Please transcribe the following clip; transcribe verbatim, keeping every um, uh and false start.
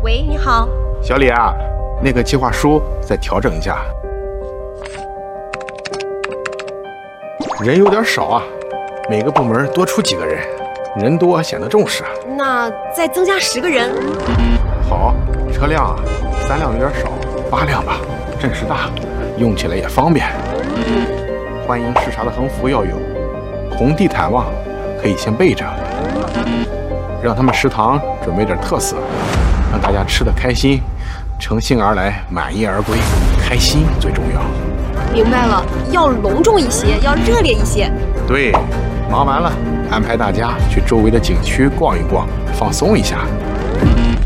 喂，你好， 小李啊，那个计划书再调整一下，人有点少啊，每个部门多出几个人，人多显得重视。 那再增加十个人。 好，车辆啊，三辆有点少，八辆吧，阵势大，用起来也方便。欢迎视察的横幅要有，红地毯嘛，可以先备着。让他们食堂准备点特色，让大家吃得开心，乘兴而来，满意而归，开心最重要。 明白了，要隆重一些，要热烈一些。 对，忙完了，安排大家去周围的景区逛一逛，放松一下。